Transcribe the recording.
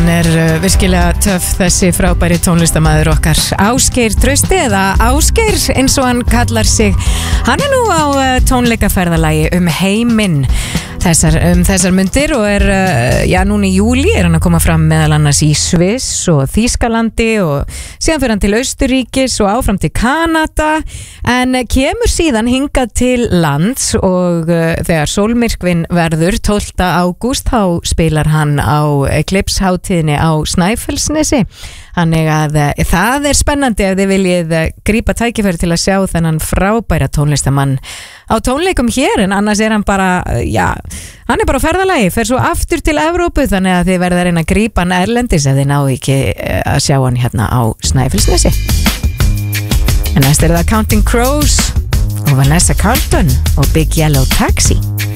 Hann virkilega töff þessi frábæri tónlistamæður okkar Ásgeir Trausti eða Ásgeir eins og hann kallar sig. Hann nú á tónleikaferðalagi heiminn þessar mundir og núna í júli hann að koma fram meðal annars í Sviss og Þýskalandi og síðan fyrir hann til Austurríkis og áfram til Kanada en kemur síðan hingað til lands og þegar sólmyrkvinn verður 12. ágúst þá spilar hann á Eclipse-hátíðinni á Snæfellsnesi. Þannig að það spennandi ef þið viljið grípa tækifæri til að sjá þennan frábæra tónlistamann á tónleikum hér en annars hann bara, hann bara á ferðalagi, fer svo aftur til Evrópu þannig að þið verða að reyna að grípa hann erlendis ef þið náðu ekki að sjá hann hérna á Snæfellsnesi. En næst það Counting Crows og Vanessa Carlton og Big Yellow Taxi.